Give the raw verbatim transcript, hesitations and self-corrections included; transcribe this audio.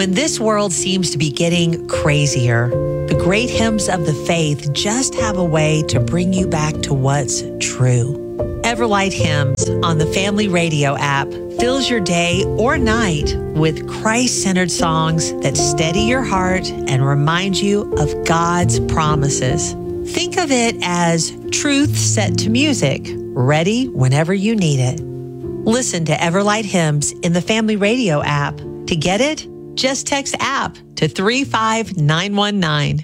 When this world seems to be getting crazier, the great hymns of the faith just have a way to bring you back to what's true. Everlight Hymns on the Family Radio app fills your day or night with Christ-centered songs that steady your heart and remind you of God's promises. Think of it as truth set to music, ready whenever you need it. Listen to Everlight Hymns in the Family Radio app. To get it, just text app to three five nine one nine.